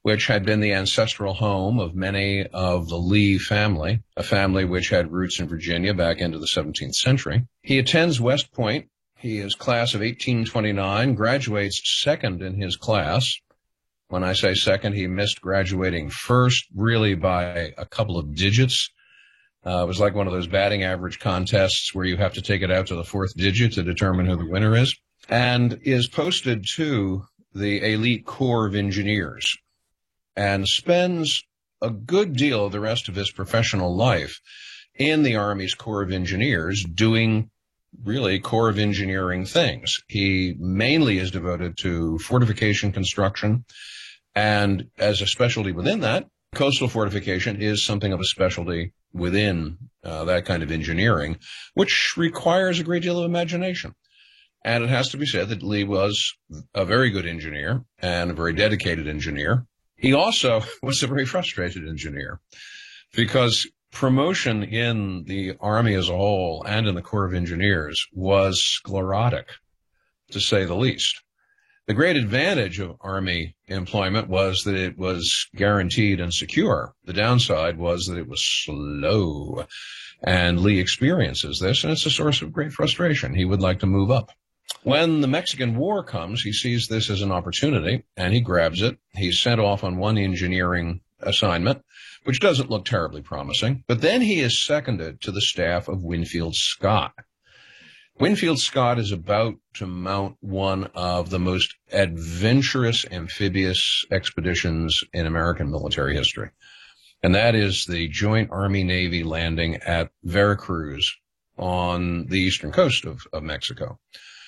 which had been the ancestral home of many of the Lee family, a family which had roots in Virginia back into the 17th century. He attends West Point. He is class of 1829, graduates second in his class. When I say second, he missed graduating first, really by a couple of digits. It was like one of those batting average contests where you have to take it out to the fourth digit to determine who the winner is, and is posted to the elite Corps of Engineers and spends a good deal of the rest of his professional life in the Army's Corps of Engineers doing really Corps of Engineering things. He mainly is devoted to fortification construction, and as a specialty within that, coastal fortification is something of a specialty within that kind of engineering, which requires a great deal of imagination. And it has to be said that Lee was a very good engineer and a very dedicated engineer. He also was a very frustrated engineer because promotion in the Army as a whole and in the Corps of Engineers was sclerotic, to say the least. The great advantage of Army employment was that it was guaranteed and secure. The downside was that it was slow. And Lee experiences this, and it's a source of great frustration. He would like to move up. When the Mexican War comes, he sees this as an opportunity, and he grabs it. He's sent off on one engineering assignment, which doesn't look terribly promising. But then he is seconded to the staff of Winfield Scott. Winfield Scott is about to mount one of the most adventurous amphibious expeditions in American military history. And that is the Joint Army-Navy landing at Veracruz on the eastern coast of Mexico.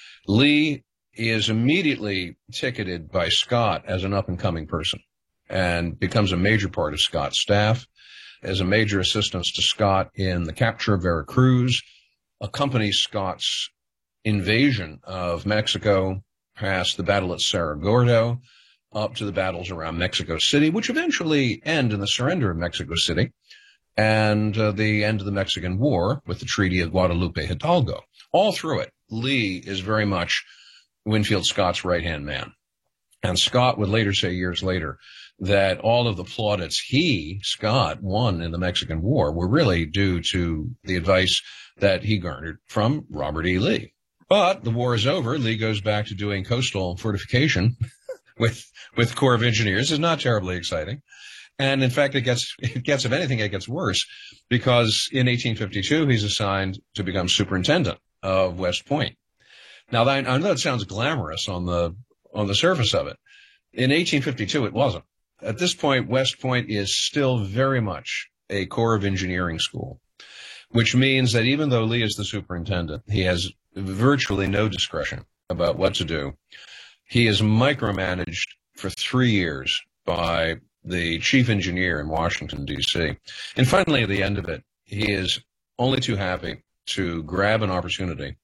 Lee is immediately ticketed by Scott as an up-and-coming person and becomes a major part of Scott's staff, as a major assistance to Scott in the capture of Veracruz, accompanies Scott's invasion of Mexico past the battle at Cerro Gordo, up to the battles around Mexico City, which eventually end in the surrender of Mexico City and the end of the Mexican War with the Treaty of Guadalupe Hidalgo. All through it, Lee is very much Winfield Scott's right-hand man. And Scott would later say, years later, that all of the plaudits Scott, won in the Mexican War were really due to the advice that he garnered from Robert E. Lee. But the war is over. Lee goes back to doing coastal fortification with Corps of Engineers. It's not terribly exciting. And in fact, it gets, if anything, it gets worse, because in 1852, he's assigned to become superintendent of West Point. Now, I know it sounds glamorous on the surface of it. In 1852, it wasn't. At this point, West Point is still very much a Corps of Engineering school, which means that even though Lee is the superintendent, he has virtually no discretion about what to do. He is micromanaged for 3 years by the chief engineer in Washington, D.C. And finally, at the end of it, he is only too happy to grab an opportunity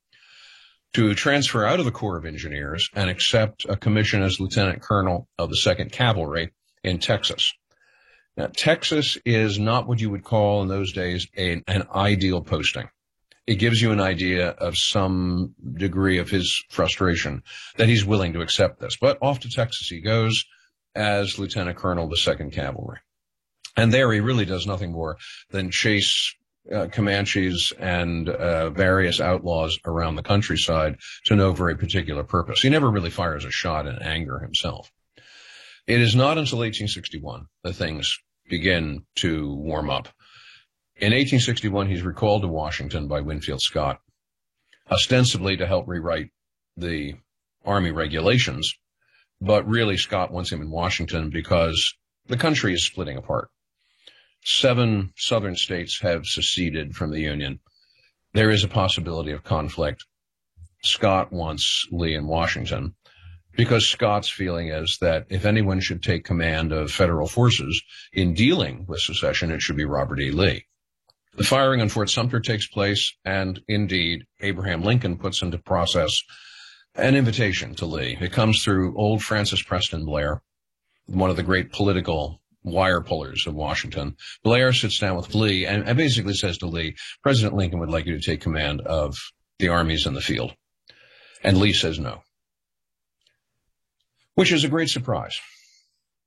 to transfer out of the Corps of Engineers and accept a commission as lieutenant colonel of the 2nd Cavalry in Texas. Now, Texas is not what you would call in those days an ideal posting. It gives you an idea of some degree of his frustration that he's willing to accept this. But off to Texas he goes as lieutenant colonel of the 2nd Cavalry. And there he really does nothing more than chase Comanches and various outlaws around the countryside to no very particular purpose. He never really fires a shot in anger himself. It is not until 1861 that things begin to warm up. In 1861, he's recalled to Washington by Winfield Scott, ostensibly to help rewrite the Army regulations, but really Scott wants him in Washington because the country is splitting apart. 7 southern states have seceded from the Union. There is a possibility of conflict. Scott wants Lee in Washington because Scott's feeling is that if anyone should take command of federal forces in dealing with secession, it should be Robert E. Lee. The firing on Fort Sumter takes place, and indeed, Abraham Lincoln puts into process an invitation to Lee. It comes through old Francis Preston Blair, one of the great political wire pullers of Washington. Blair sits down with Lee and basically says to Lee, President Lincoln would like you to take command of the armies in the field. And Lee says no, which is a great surprise.